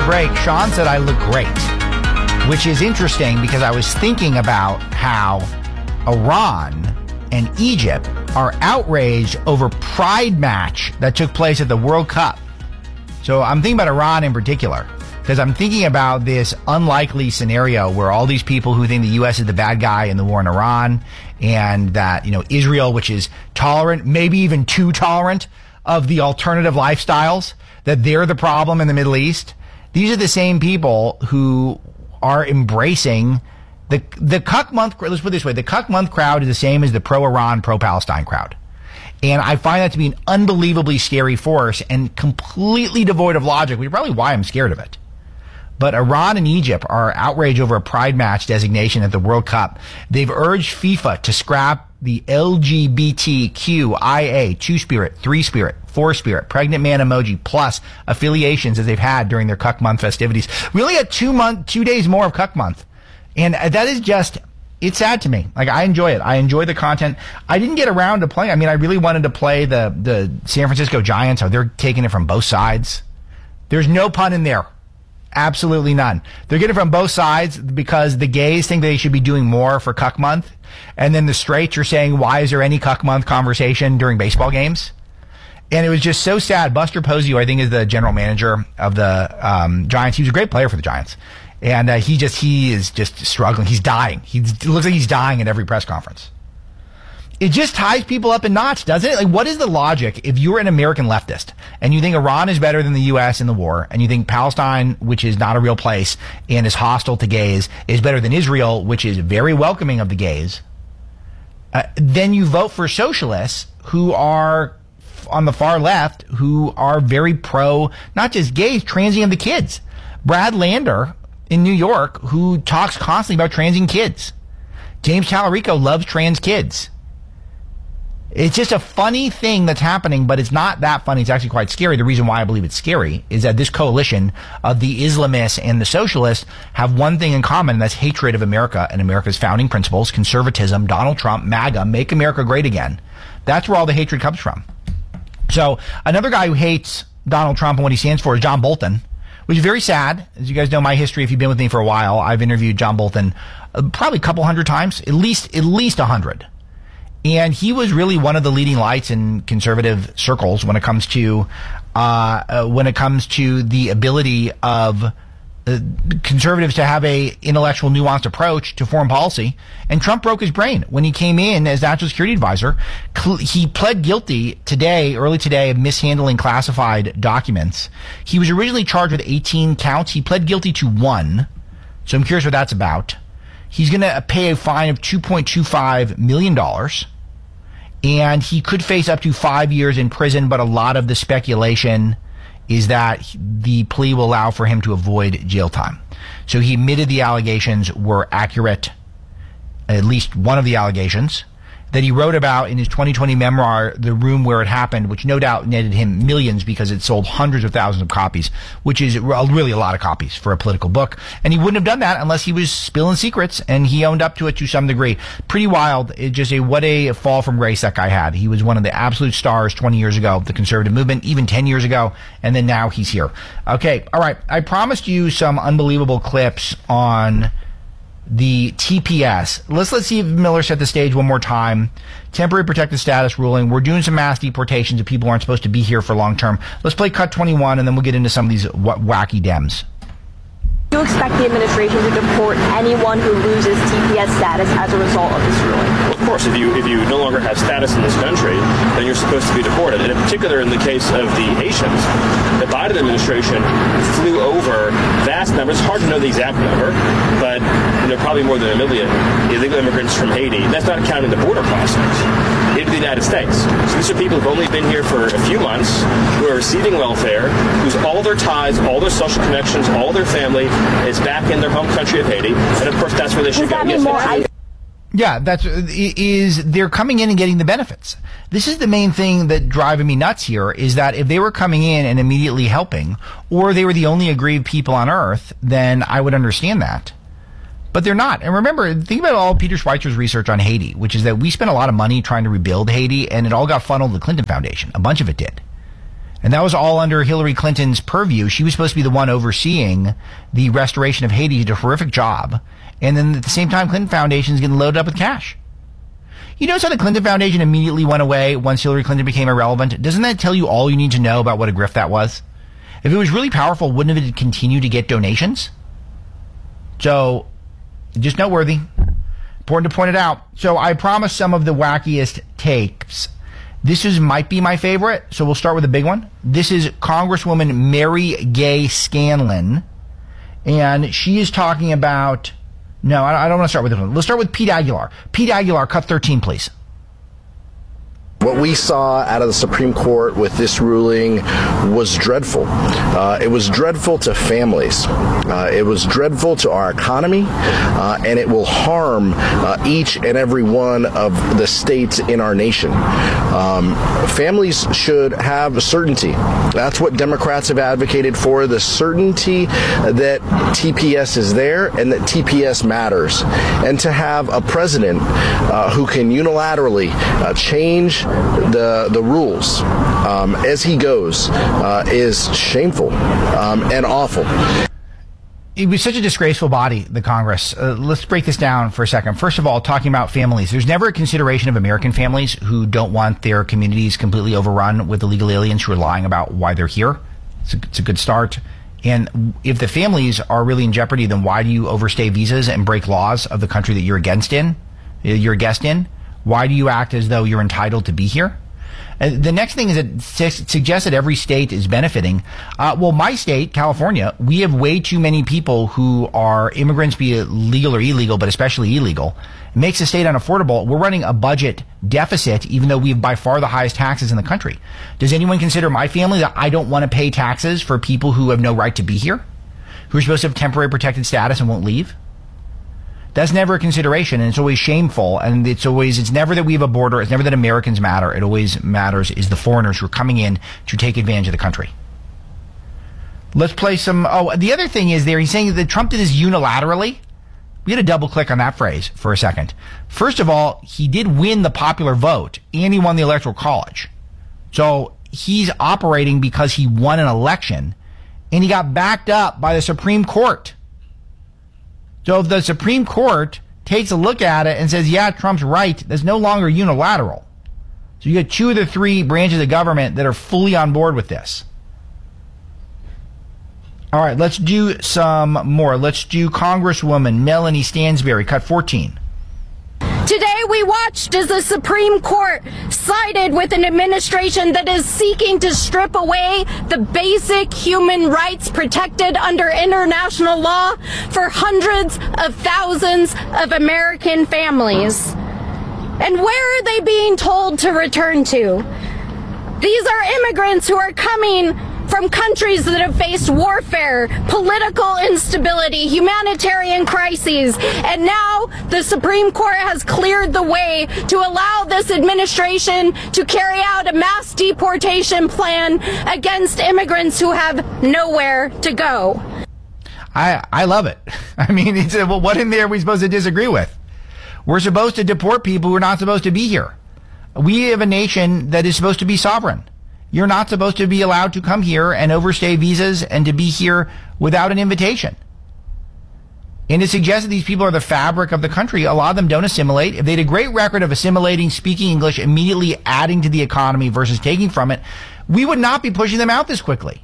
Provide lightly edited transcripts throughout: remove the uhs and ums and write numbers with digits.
break, Sean said I look great, which is interesting because I was thinking about how Iran and Egypt are outraged over Pride match that took place at the World Cup. So I'm thinking about Iran in particular because I'm thinking about this unlikely scenario where all these people who think the U.S. is the bad guy in the war in Iran and that, Israel, which is tolerant, maybe even too tolerant of the alternative lifestyles, that they're the problem in the Middle East. These are the same people who are embracing the Cuck Month. Let's put it this way. The Cuck Month crowd is the same as the pro-Iran, pro-Palestine crowd. And I find that to be an unbelievably scary force and completely devoid of logic, which is probably why I'm scared of it. But Iran and Egypt are outraged over a Pride match designation at the World Cup. They've urged FIFA to scrap the LGBTQIA 2-spirit, 3-spirit, 4-spirit, pregnant man emoji, plus affiliations as they've had during their Cuck Month festivities. We only had 2 days more of Cuck Month. And that is just, it's sad to me. Like, I enjoy it. I enjoy the content. I didn't get around to playing. I mean, I really wanted to play the San Francisco Giants. They're taking it from both sides. There's no pun in there. Absolutely none. They're getting it from both sides because the gays think they should be doing more for Cuck Month. And then the straights are saying, why is there any Cuck Month conversation during baseball games? And it was just so sad. Buster Posey, who I think is the general manager of the Giants, he was a great player for the Giants. And he is just struggling. He's dying. It looks like he's dying at every press conference. It just ties people up in knots, doesn't it? Like, what is the logic if you're an American leftist and you think Iran is better than the U.S. in the war, and you think Palestine, which is not a real place and is hostile to gays, is better than Israel, which is very welcoming of the gays, then you vote for socialists who are on the far left, who are very pro, not just gays, transing of the kids. Brad Lander in New York, who talks constantly about transing kids. James Tallarico loves trans kids. It's just a funny thing that's happening, but it's not that funny. It's actually quite scary. The reason why I believe it's scary is that this coalition of the Islamists and the socialists have one thing in common, and that's hatred of America and America's founding principles, conservatism, Donald Trump, MAGA, make America great again. That's where all the hatred comes from. So another guy who hates Donald Trump and what he stands for is John Bolton, which is very sad. As you guys know my history, if you've been with me for a while, I've interviewed John Bolton probably a couple hundred times, at least 100. And he was really one of the leading lights in conservative circles when it comes to the ability of conservatives to have a intellectual, nuanced approach to foreign policy. And Trump broke his brain when he came in as national security advisor. He pled guilty early today, of mishandling classified documents. He was originally charged with 18 counts. He pled guilty to 1. So I'm curious what that's about. He's going to pay a fine of $2.25 million. And he could face up to 5 years in prison, but a lot of the speculation is that the plea will allow for him to avoid jail time. So he admitted the allegations were accurate, at least one of the allegations, that he wrote about in his 2020 memoir, The Room Where It Happened, which no doubt netted him millions because it sold hundreds of thousands of copies, which is really a lot of copies for a political book. And he wouldn't have done that unless he was spilling secrets, and he owned up to it to some degree. Pretty wild. What a fall from grace that guy had. He was one of the absolute stars 20 years ago, the conservative movement, even 10 years ago, and then now he's here. Okay, all right. I promised you some unbelievable clips on the TPS. Let's see if Miller set the stage one more time. Temporary protected status ruling. We're doing some mass deportations if people aren't supposed to be here for long term. Let's play cut 21 and then we'll get into some of these wacky Dems. Do you expect the administration to deport anyone who loses TPS status as a result of this ruling? Well, of course, if you no longer have status in this country, then you're supposed to be deported. And in particular, in the case of the Haitians, the Biden administration flew over vast numbers. It's hard to know the exact number, but probably more than 1 million illegal immigrants from Haiti. That's not counting the border crossings into the United States. So these are people who've only been here for a few months, who are receiving welfare, whose all their ties, all their social connections, all their family is back in their home country of Haiti, and of course that's where they should go. Yeah, they're coming in and getting the benefits. This is the main thing that driving me nuts here, is that if they were coming in and immediately helping, or they were the only aggrieved people on earth, then I would understand that. But they're not. And remember, think about all Peter Schweizer's research on Haiti, which is that we spent a lot of money trying to rebuild Haiti, and it all got funneled to the Clinton Foundation. A bunch of it did. And that was all under Hillary Clinton's purview. She was supposed to be the one overseeing the restoration of Haiti. She did a horrific job. And then at the same time, Clinton Foundation is getting loaded up with cash. You notice how the Clinton Foundation immediately went away once Hillary Clinton became irrelevant? Doesn't that tell you all you need to know about what a grift that was? If it was really powerful, wouldn't it continue to get donations? So, just noteworthy. Important to point it out. So I promised some of the wackiest takes. This might be my favorite, so we'll start with a big one. This is Congresswoman Mary Gay Scanlon, and she is talking about... No, I don't want to start with this one. Let's start with Pete Aguilar. Pete Aguilar, cut 13, please. What we saw out of the Supreme Court with this ruling was dreadful. It was dreadful to families. It was dreadful to our economy, and it will harm each and every one of the states in our nation. Families should have certainty. That's what Democrats have advocated for, the certainty that TPS is there and that TPS matters. And to have a president who can unilaterally change the rules as he goes is shameful and awful. It was such a disgraceful body, the Congress. Let's break this down for a second. First of all, talking about families, there's never a consideration of American families who don't want their communities completely overrun with illegal aliens who are lying about why they're here. It's a good start. And if the families are really in jeopardy, then why do you overstay visas and break laws of the country that you're a guest in? Why do you act as though you're entitled to be here? The next thing is it suggests that every state is benefiting. Well, my state, California, we have way too many people who are immigrants, be it legal or illegal, but especially illegal. It makes the state unaffordable. We're running a budget deficit, even though we have by far the highest taxes in the country. Does anyone consider my family that I don't want to pay taxes for people who have no right to be here, who are supposed to have temporary protected status and won't leave? That's never a consideration, and it's always shameful, and it's never that we have a border, it's never that Americans matter, it always matters is the foreigners who are coming in to take advantage of the country. Let's play some, the other thing is there, he's saying that Trump did this unilaterally. We had to double click on that phrase for a second. First of all, he did win the popular vote, and he won the Electoral College. So he's operating because he won an election, and he got backed up by the Supreme Court. So if the Supreme Court takes a look at it and says, yeah, Trump's right, that's no longer unilateral. So you got two of the three branches of government that are fully on board with this. All right, let's do some more. Let's do Congresswoman Melanie Stansbury, cut 14. Today we watched as the Supreme Court sided with an administration that is seeking to strip away the basic human rights protected under international law for hundreds of thousands of American families. And where are they being told to return to? These are immigrants who are coming from countries that have faced warfare, political instability, humanitarian crises, and now the Supreme Court has cleared the way to allow this administration to carry out a mass deportation plan against immigrants who have nowhere to go. I love it. I mean, well, what in there are we supposed to disagree with? We're supposed to deport people who are not supposed to be here. We have a nation that is supposed to be sovereign. You're not supposed to be allowed to come here and overstay visas and to be here without an invitation. And to suggest that these people are the fabric of the country, a lot of them don't assimilate. If they had a great record of assimilating, speaking English, immediately adding to the economy versus taking from it, we would not be pushing them out this quickly.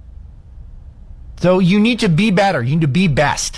So you need to be better. You need to be best,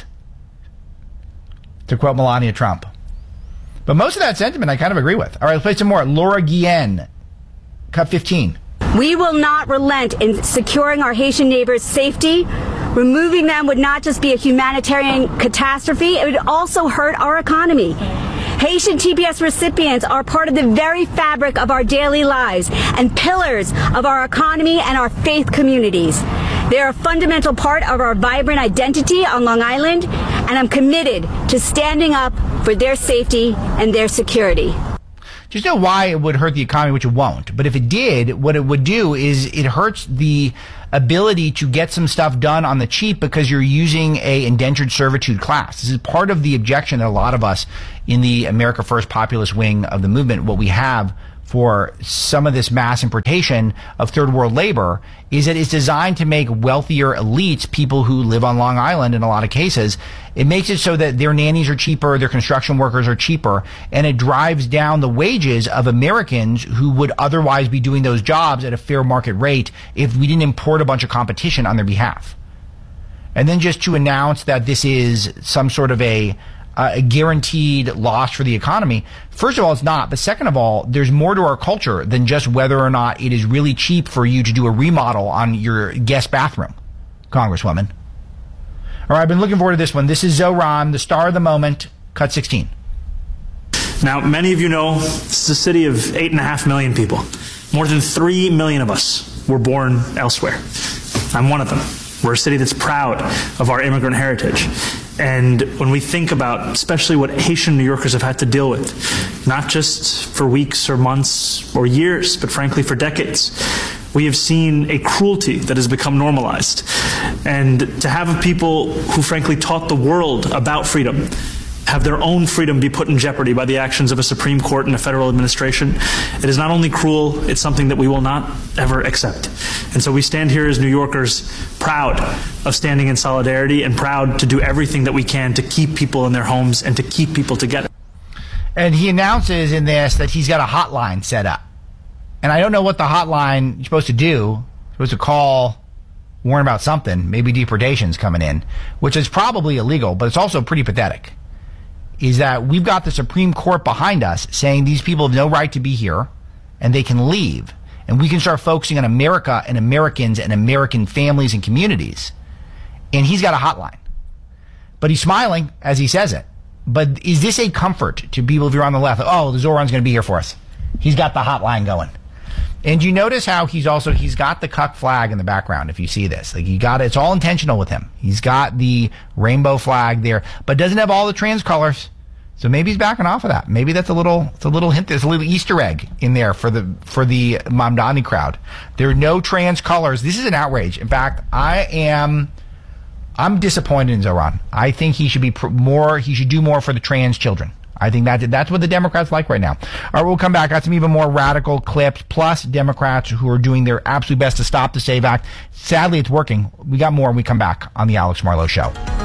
to quote Melania Trump. But most of that sentiment I kind of agree with. All right, let's play some more. Laura Guillen, cut 15. We will not relent in securing our Haitian neighbors' safety. Removing them would not just be a humanitarian catastrophe, it would also hurt our economy. Haitian TPS recipients are part of the very fabric of our daily lives and pillars of our economy and our faith communities. They are a fundamental part of our vibrant identity on Long Island, and I'm committed to standing up for their safety and their security. Just know why it would hurt the economy, which it won't. But if it did, what it would do is it hurts the ability to get some stuff done on the cheap because you're using a indentured servitude class. This is part of the objection that a lot of us in the America First populist wing of the movement, what we have for some of this mass importation of third world labor is that it's designed to make wealthier elites, people who live on Long Island in a lot of cases, it makes it so that their nannies are cheaper, their construction workers are cheaper, and it drives down the wages of Americans who would otherwise be doing those jobs at a fair market rate if we didn't import a bunch of competition on their behalf. And then just to announce that this is some sort of a guaranteed loss for the economy. First of all, it's not. But second of all, there's more to our culture than just whether or not it is really cheap for you to do a remodel on your guest bathroom, Congresswoman. All right, I've been looking forward to this one. This is Zoran, the star of the moment, cut 16. Now, many of you know this is a city of 8.5 million people. More than 3 million of us were born elsewhere. I'm one of them. We're a city that's proud of our immigrant heritage. And when we think about especially what Haitian New Yorkers have had to deal with, not just for weeks or months or years, but frankly for decades, we have seen a cruelty that has become normalized. And to have people who frankly taught the world about freedom have their own freedom be put in jeopardy by the actions of a Supreme Court and a federal administration, it is not only cruel, it's something that we will not ever accept. And so we stand here as New Yorkers proud of standing in solidarity and proud to do everything that we can to keep people in their homes and to keep people together. And he announces in this that he's got a hotline set up. And I don't know what the hotline is supposed to do. You're supposed to call, warn about something, maybe deportation's coming in, which is probably illegal, but it's also pretty pathetic. Is that we've got the Supreme Court behind us saying these people have no right to be here and they can leave. And we can start focusing on America and Americans and American families and communities. And he's got a hotline. But he's smiling as he says it. But is this a comfort to people if you're on the left? Oh, the Zoran's going to be here for us. He's got the hotline going. And you notice how he's got the cuck flag in the background if you see this. Like it's all intentional with him. He's got the rainbow flag there, but doesn't have all the trans colors. So maybe he's backing off of that. Maybe that's a little hint. There's a little Easter egg in there for the Mamdani crowd. There are no trans colors. This is an outrage. In fact, I'm disappointed in Zoran. I think he should be he should do more for the trans children. I think that's what the Democrats like right now. All right, we'll come back. Got some even more radical clips, plus Democrats who are doing their absolute best to stop the SAVE Act. Sadly, it's working. We got more when we come back on the Alex Marlowe Show.